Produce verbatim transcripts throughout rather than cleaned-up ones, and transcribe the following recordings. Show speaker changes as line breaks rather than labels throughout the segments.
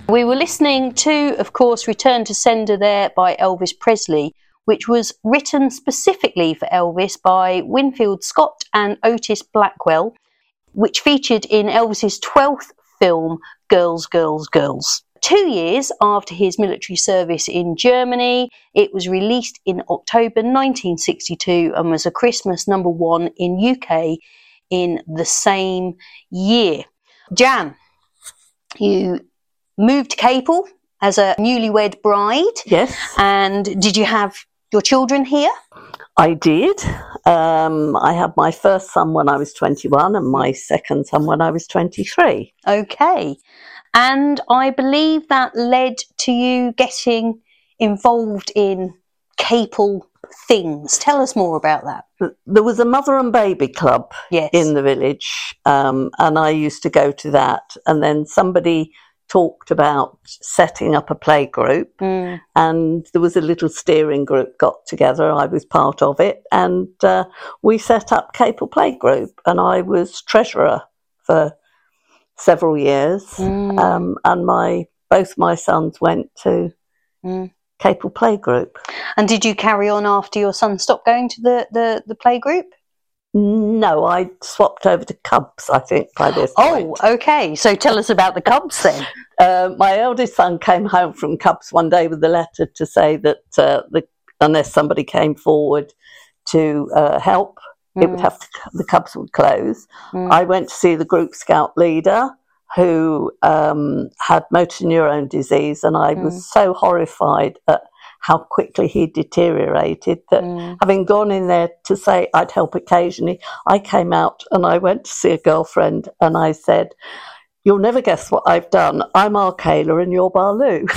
We were listening to, of course, Return to Sender there by Elvis Presley, which was written specifically for Elvis by Winfield Scott and Otis Blackwell, which featured in Elvis's twelfth film, Girls, Girls, Girls. Two years after his military service in Germany, it was released in October nineteen sixty-two and was a Christmas number one in U K in the same year. Jan, you moved to Capel as a newlywed bride.
Yes.
And did you have your children here?
I did. Um, I had my first son when I was twenty-one and my second son when I was twenty-three.
Okay. And I believe that led to you getting involved in Capel things. Tell us more about that.
There was a mother and baby club
yes.
in the village, um, and I used to go to that. And then somebody talked about setting up a play group, mm. and there was a little steering group got together. I was part of it, and uh, we set up Capel Play Group, and I was treasurer for several years. Mm. Um, and my both my sons went to mm. Capel Play Group.
And did you carry on after your son stopped going to the, the, the play group?
No, I swapped over to Cubs, I think, by this point.
Oh, okay. So tell us about the Cubs then.
Uh, my eldest son came home from Cubs one day with a letter to say that uh, the, unless somebody came forward to uh, help, mm. it would have to, the Cubs would close. Mm. I went to see the Group Scout leader who um, had motor neurone disease, and I mm. was so horrified at how quickly he deteriorated that mm. having gone in there to say I'd help occasionally, I came out and I went to see a girlfriend and I said, "You'll never guess what I've done. I'm Arcala and you're Barloo."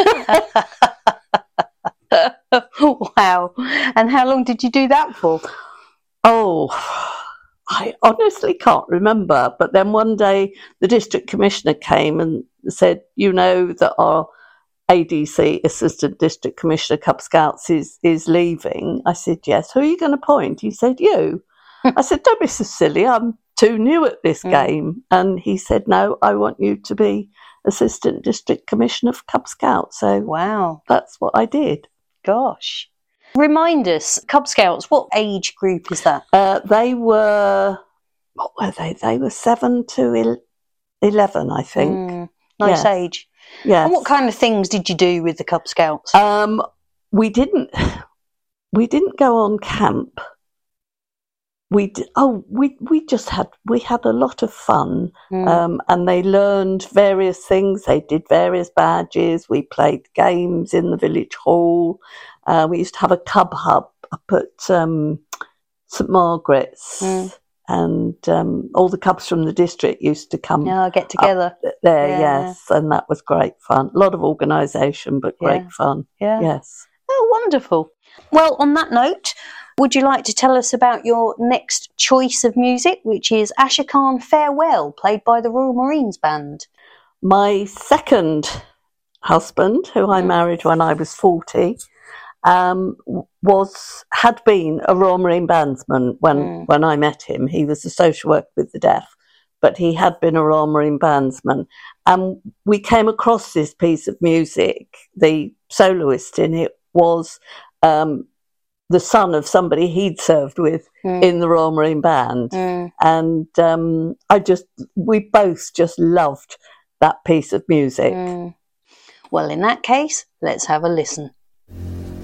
Wow. And how long did you do that for?
Oh, I honestly can't remember. But then one day the district commissioner came and said, "You know that our A D C, Assistant District Commissioner, Cub Scouts, is, is leaving." I said, "Yes." "Who are you going to appoint?" He said, "You." I said, "Don't be so silly. I'm too new at this mm. game." And he said, "No, I want you to be Assistant District Commissioner for Cub Scouts." So
wow,
that's what I did.
Gosh. Remind us, Cub Scouts, what age group is that?
Uh, they were, what were they? They were seven to eleven, I think.
Mm, nice
yes.
age.
Yes.
And what kind of things did you do with the Cub Scouts?
Um, we didn't, we didn't go on camp. We d- oh we we just had we had a lot of fun, mm. um, and they learned various things. They did various badges. We played games in the village hall. Uh, we used to have a cub hub up at um, St Margaret's, mm. and um, all the cubs from the district used to come.
Yeah, get together
there.
Yeah.
Yes, and that was great fun. A lot of organisation, but great
yeah.
fun.
Yeah.
Yes.
Oh, wonderful. Well, on that note, would you like to tell us about your next choice of music, which is Asher Khan Farewell, played by the Royal Marines Band?
My second husband, who I married when I was forty, um, was had been a Royal Marine Bandsman when, mm. when I met him. He was a social worker with the deaf, but he had been a Royal Marine Bandsman. And we came across this piece of music. The soloist in it was um, the son of somebody he'd served with mm. in the Royal Marine Band. Mm. And um, I just, we both just loved that piece of music.
Mm. Well, in that case, let's have a listen.